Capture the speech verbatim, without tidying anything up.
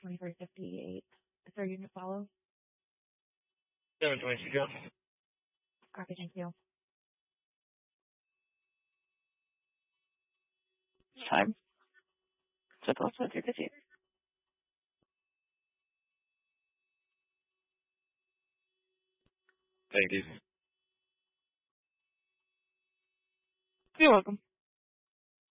twenty-three fifty-eight. Is there a unit follow? seven twenty-two, go. Copy, thank you. Time. Central twenty-three fifty-eight. Thank you. You're welcome.